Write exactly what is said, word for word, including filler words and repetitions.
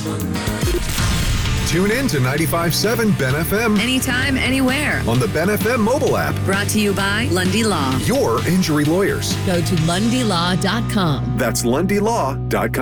Tune in to ninety-five point seven Ben F M Anytime, anywhere. on the Ben F M mobile app. Brought to you by Lundy Law. Your injury lawyers. Go to lundy law dot com. That's lundy law dot com.